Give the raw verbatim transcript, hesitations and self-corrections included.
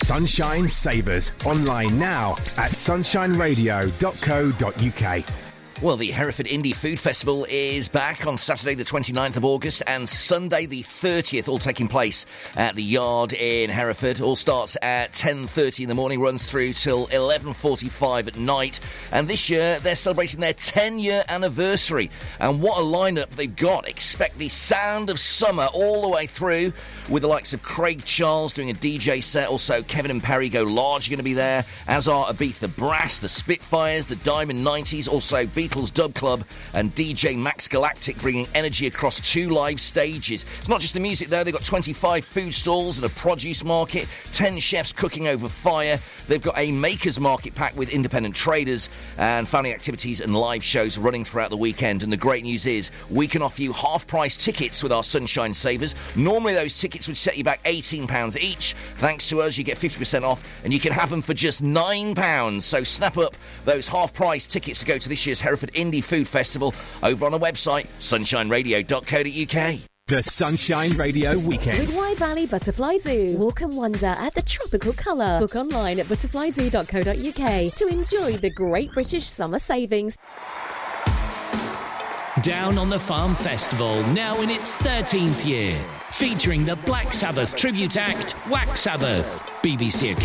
Sunshine Savers. Online now at sunshine radio dot co dot uk. Well, the Hereford Indie Food Festival is back on Saturday the twenty-ninth of August and Sunday the thirtieth, all taking place at the Yard in Hereford. All starts at ten thirty in the morning, runs through till eleven forty-five at night. And this year, they're celebrating their ten-year anniversary. And what a lineup they've got. Expect the sound of summer all the way through, with the likes of Craig Charles doing a D J set. Also, Kevin and Perry Go Large are going to be there, as are Ibiza Brass, the Spitfires, the Diamond nineties, also Beatles Dub Club and D J Max Galactic, bringing energy across two live stages. It's not just the music though, they've got twenty-five food stalls and a produce market, ten chefs cooking over fire. They've got a makers market packed with independent traders, and family activities and live shows running throughout the weekend. And the great news is we can offer you half price tickets with our Sunshine Savers. Normally those tickets would set you back eighteen pounds each. Thanks to us, you get fifty percent off, and you can have them for just nine pounds. So snap up those half price tickets to go to this year's Hereford Indie Food Festival over on our website, sunshine radio dot co dot uk. The Sunshine Radio Weekend. With Wye Valley Butterfly Zoo. Walk and wonder at the tropical colour. Book online at butterfly zoo dot co dot uk to enjoy the Great British Summer Savings. Down on the Farm Festival, now in its thirteenth year. Featuring the Black Sabbath tribute act, Wax Sabbath. B B C